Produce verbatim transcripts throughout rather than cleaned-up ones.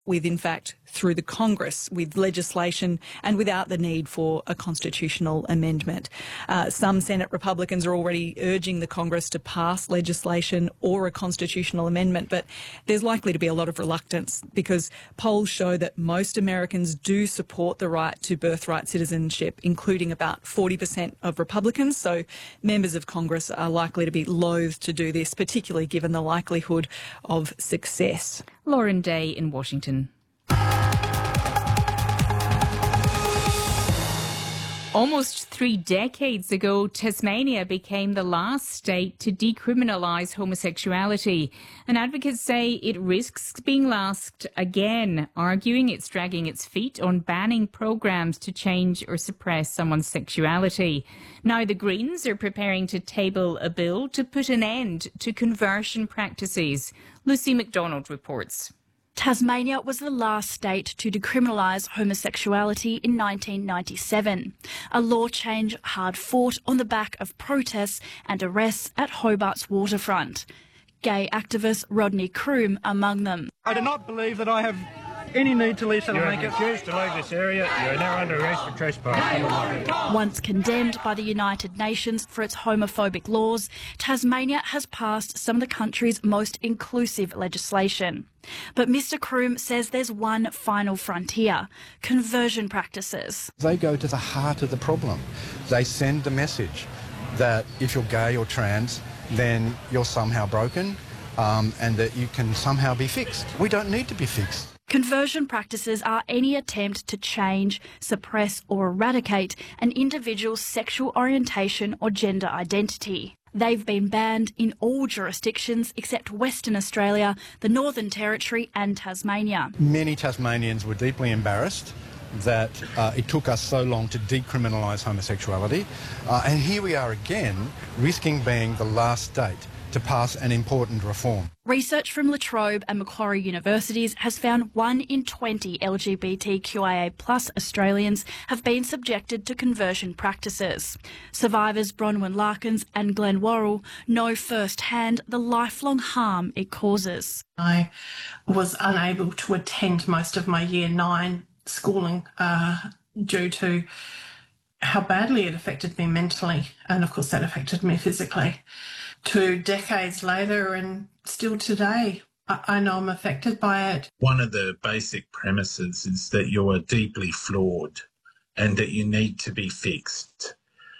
with, in fact, through the Congress, with legislation and without the need for a constitutional amendment. Uh, some Senate Republicans are already urging the Congress to pass legislation or a constitutional amendment, but there's likely to be a lot of reluctance because polls show that most Americans do support the right to birthright citizenship, including about forty percent of Republicans. So members of Congress are likely to be loath to do this, particularly given the likelihood of success. Lauren Day in Washington. Almost three decades ago, Tasmania became the last state to decriminalise homosexuality. And advocates say it risks being last again, arguing it's dragging its feet on banning programs to change or suppress someone's sexuality. Now the Greens are preparing to table a bill to put an end to conversion practices. Lucy McDonald reports. Tasmania was the last state to decriminalise homosexuality in nineteen ninety-seven, a law change hard fought on the back of protests and arrests at Hobart's waterfront. Gay activist Rodney Croom among them. I do not believe that I have any need to leave Southern You have refused to leave this area. You are now under arrest for trespass. Once condemned by the United Nations for its homophobic laws, Tasmania has passed some of the country's most inclusive legislation. But Mr Croom says there's one final frontier: conversion practices. They go to the heart of the problem. They send the message that if you're gay or trans, then you're somehow broken um, and that you can somehow be fixed. We don't need to be fixed. Conversion practices are any attempt to change, suppress or eradicate an individual's sexual orientation or gender identity. They've been banned in all jurisdictions except Western Australia, the Northern Territory and Tasmania. Many Tasmanians were deeply embarrassed that uh, it took us so long to decriminalise homosexuality. Uh, and here we are again, risking being the last state to pass an important reform. Research from La Trobe and Macquarie Universities has found one in twenty L G B T Q I A plus Australians have been subjected to conversion practices. Survivors Bronwyn Larkins and Glenn Worrell know firsthand the lifelong harm it causes. I was unable to attend most of my year nine schooling uh, due to how badly it affected me mentally, and of course that affected me physically. Two decades later and still today, I, I know I'm affected by it. One of the basic premises is that you are deeply flawed and that you need to be fixed.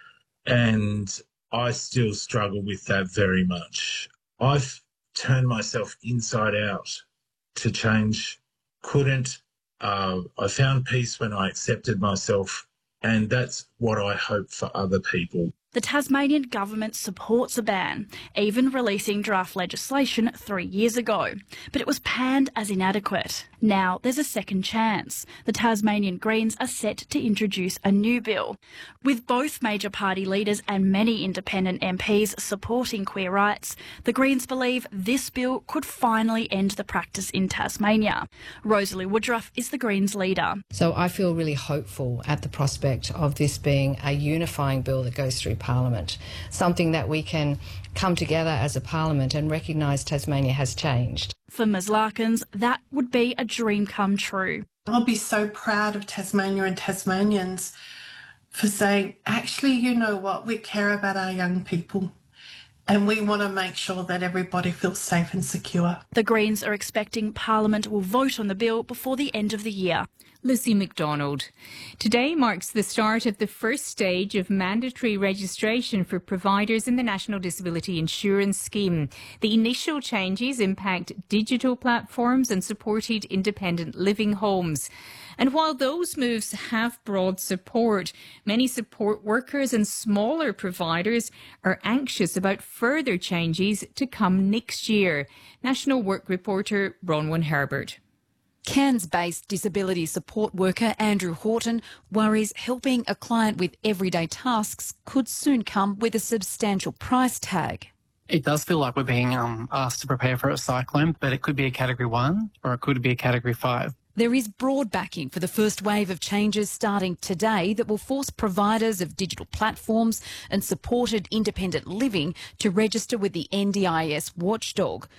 And I still struggle with that very much. I've turned myself inside out to change. Couldn't. Uh, I found peace when I accepted myself, and that's what I hope for other people. The Tasmanian government supports a ban, even releasing draft legislation three years ago. But it was panned as inadequate. Now there's a second chance. The Tasmanian Greens are set to introduce a new bill. With both major party leaders and many independent M Ps supporting queer rights, the Greens believe this bill could finally end the practice in Tasmania. Rosalie Woodruff is the Greens leader. So I feel really hopeful at the prospect of this being a unifying bill that goes through Parliament, something that we can come together as a Parliament and recognise Tasmania has changed. For Miz Larkins, that would be a dream come true. I'll be so proud of Tasmania and Tasmanians for saying, actually, you know what, we care about our young people and we want to make sure that everybody feels safe and secure. The Greens are expecting Parliament will vote on the bill before the end of the year. Lucy McDonald. Today marks the start of the first stage of mandatory registration for providers in the National Disability Insurance Scheme. The initial changes impact digital platforms and supported independent living homes. And while those moves have broad support, many support workers and smaller providers are anxious about further changes to come next year. National Work reporter Bronwyn Herbert. Cairns-based disability support worker Andrew Horton worries helping a client with everyday tasks could soon come with a substantial price tag. It does feel like we're being um, asked to prepare for a cyclone, but it could be a Category one or it could be a Category five. There is broad backing for the first wave of changes starting today that will force providers of digital platforms and supported independent living to register with the N D I S watchdog.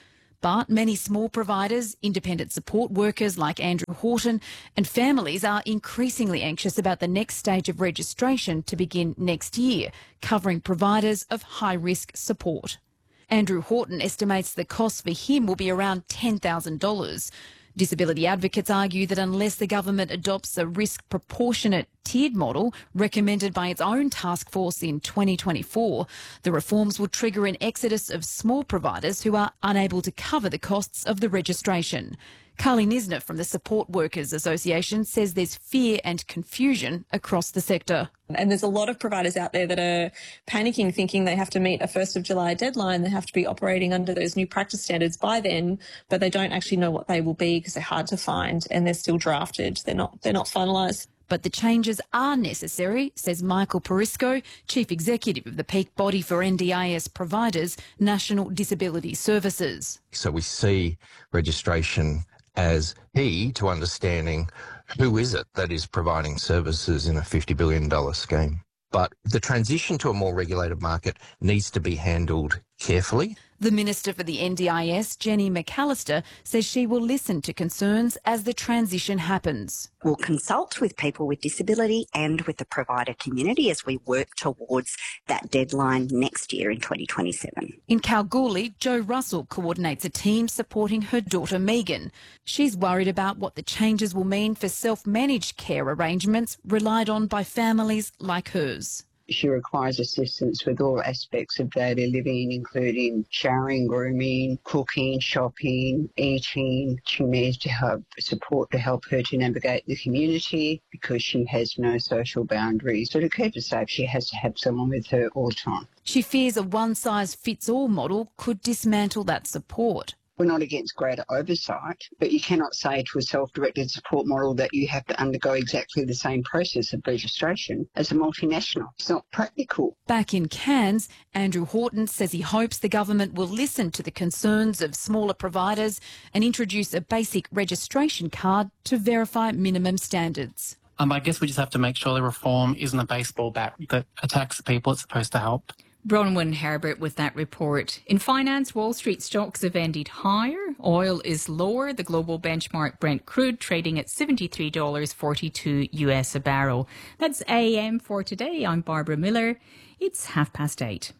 But many small providers, independent support workers like Andrew Horton, and families are increasingly anxious about the next stage of registration to begin next year, covering providers of high-risk support. Andrew Horton estimates the cost for him will be around ten thousand dollars. Disability advocates argue that unless the government adopts a risk-proportionate tiered model recommended by its own task force in twenty twenty-four, the reforms will trigger an exodus of small providers who are unable to cover the costs of the registration. Carly Nisner from the Support Workers Association says there's fear and confusion across the sector. And there's a lot of providers out there that are panicking, thinking they have to meet a first of July deadline. They have to be operating under those new practice standards by then, but they don't actually know what they will be because they're hard to find and they're still drafted. They're not, they're not finalised. But the changes are necessary, says Michael Perisco, Chief Executive of the peak body for N D I S providers, National Disability Services. So we see registration as key to understanding who is it that is providing services in a fifty billion dollars scheme. But the transition to a more regulated market needs to be handled carefully. The Minister for the N D I S, Jenny McAllister, says she will listen to concerns as the transition happens. We'll consult with people with disability and with the provider community as we work towards that deadline next year in twenty twenty-seven. In Kalgoorlie, Jo Russell coordinates a team supporting her daughter Megan. She's worried about what the changes will mean for self-managed care arrangements relied on by families like hers. She requires assistance with all aspects of daily living, including showering, grooming, cooking, shopping, eating. She needs to have support to help her to navigate the community because she has no social boundaries. So to keep her safe, she has to have someone with her all the time. She fears a one-size-fits-all model could dismantle that support. We're not against greater oversight, but you cannot say to a self-directed support model that you have to undergo exactly the same process of registration as a multinational. It's not practical. Back in Cairns, Andrew Horton says he hopes the government will listen to the concerns of smaller providers and introduce a basic registration card to verify minimum standards. Um, I guess we just have to make sure the reform isn't a baseball bat that attacks the people it's supposed to help. Bronwyn Herbert with that report. In finance, Wall Street stocks have ended higher. Oil is lower. The global benchmark Brent crude trading at seventy-three dollars and forty-two U S a barrel. That's A M for today. I'm Barbara Miller. It's half past eight.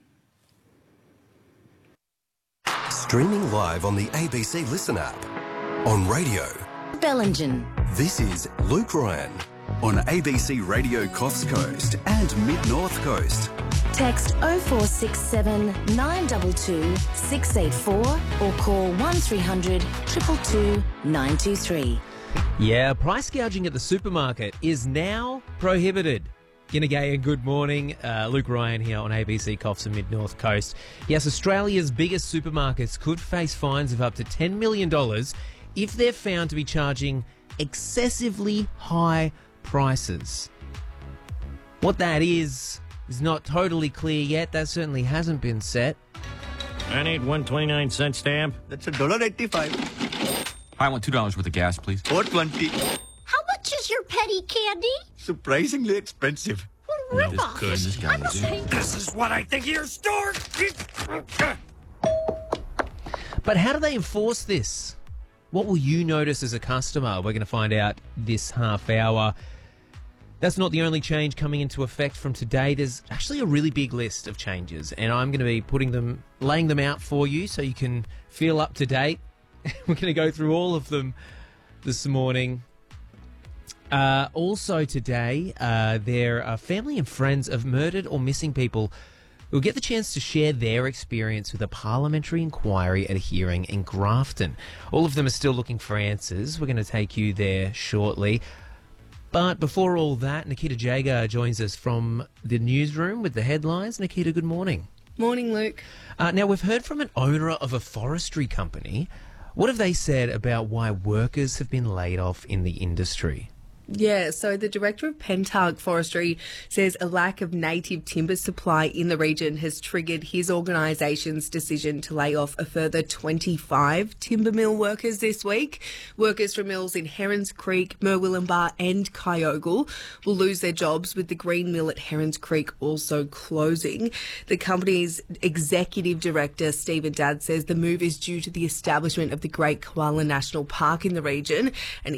Streaming live on the A B C Listen app. On radio. Bellingen. This is Luke Ryan on A B C Radio Coffs Coast and Mid-North Coast. Text oh four six seven, nine two two, six eight four or call one three hundred, two two two, nine two three. Yeah, price gouging at the supermarket is now prohibited. G'day and good morning. Uh, Luke Ryan here on A B C Coffs and Mid-North Coast. Yes, Australia's biggest supermarkets could face fines of up to ten million dollars if they're found to be charging excessively high prices. What that is is not totally clear yet. That certainly hasn't been set. I need one twenty-nine cent stamp. That's a dollar eighty-five. I want two dollars worth of gas, please. Four twenty. How much is your petty candy? Surprisingly expensive. What a rip-off. This guy is This is what I think of your store. But how do they enforce this? What will you notice as a customer? We're going to find out this half hour. That's not the only change coming into effect from today. There's actually a really big list of changes, and I'm going to be putting them, laying them out for you so you can feel up to date. We're going to go through all of them this morning. Uh, also today, uh, there are family and friends of murdered or missing people who get the chance to share their experience with a parliamentary inquiry at a hearing in Grafton. All of them are still looking for answers. We're going to take you there shortly. But before all that, Nikita Jager joins us from the newsroom with the headlines. Nikita, good morning. Morning, Luke. Uh, now, we've heard from an owner of a forestry company. What have they said about why workers have been laid off in the industry? Yeah, so the director of Pentarg Forestry says a lack of native timber supply in the region has triggered his organisation's decision to lay off a further twenty-five timber mill workers this week. Workers from mills in Herons Creek, Murwillumbah and Kyogle will lose their jobs, with the green mill at Herons Creek also closing. The company's executive director, Stephen Dadd, says the move is due to the establishment of the Great Koala National Park in the region, and